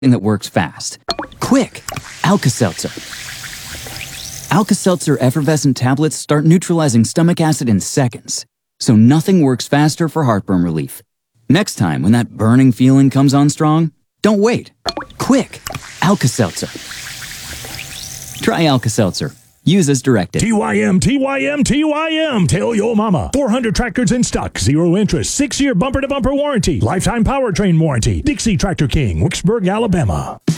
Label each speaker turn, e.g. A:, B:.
A: that works fast. Quick! Alka-Seltzer. Alka-Seltzer effervescent tablets start neutralizing stomach acid in seconds, so nothing works faster for heartburn relief. Next time when that burning feeling comes on strong, don't wait. Quick! Alka-Seltzer. Try Alka-Seltzer. Use as directed.
B: TYM, TYM, TYM. Tell your mama. 400 tractors in stock. 0 interest. 6-year bumper-to-bumper warranty. Lifetime powertrain warranty. Dixie Tractor King, Wicksburg, Alabama.